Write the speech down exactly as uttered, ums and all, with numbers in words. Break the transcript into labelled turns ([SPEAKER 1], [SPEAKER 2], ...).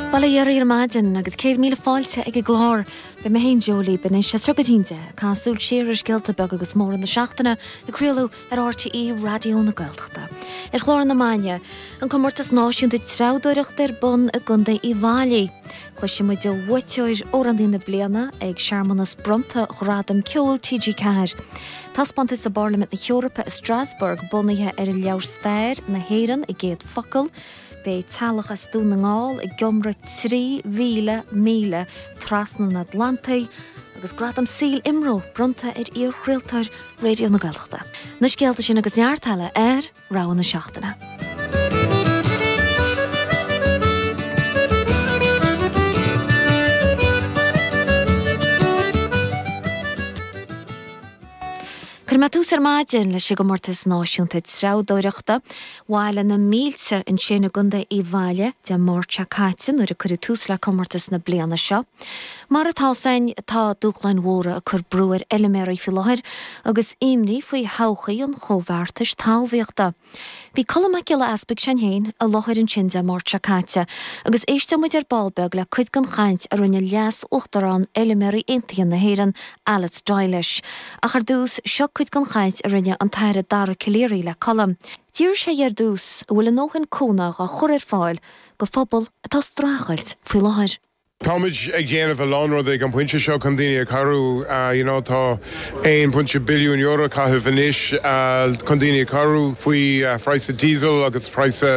[SPEAKER 1] Bala ar maidin agus céad míle fáilte ag glár be mé héin Jolie ben is rugadínte Casúil séiris gelta beg agus mór an na seachtainna i cruúlú ar R T E radio na Gaeltachta. Ar chlár na Maine, an comórtas náisiúnta trádóireacht ar bun a gunda i bhailí. Cluisi mu de bhuiteoir ó an dtína bliana ag searmanas bronta chorádam ceol T G Cair. Taspant is sa Parliament na Europa i Strasbourg bunithe ar a leabhar stair na héireann i géad focail. Be talach as dún na ngáil i gomra trí mhíle míle trasna na Atlanta agus gradam síl imró bronta ar íor chríoltar radio na Gaeltachta. Nus gealta sin agus neartala ar Rá na Seachtainna. Cyrmatús ar maidin le go mórtas náisiúnta trádóireachta, bhaile na mílte in sinna gunda i bhaile de mórte caitin nuair a chuir tús le comórtas na bliana seo. Mar atá sain tá dúchlein mhóra a chur brúir eleméir fi láthir agus imní faoi háchaí an chomhhartas talmhaíochta. Bhí colmach gile aspect sin héin a láthir in sin de mórte caite agus éiste muid ar balbeg le chuid gan chaint a rinne leas uchtarán eleméirí intaíon na héireann Alice Doilish. A chuir dús seo chuid gan chaint a rinne an taire dara ciléirí le colm. Dír sé ar dús bhfuil an nóchan cónach a chur ar fáil go phobal atá stráchailt faoi láthir.
[SPEAKER 2] Táid ag déanamh lánrad ag an pointse seo chun daoine carú, you know, tá one point five billion euro caithfh inis chun daoine carú faoi phráis diesel agus phráis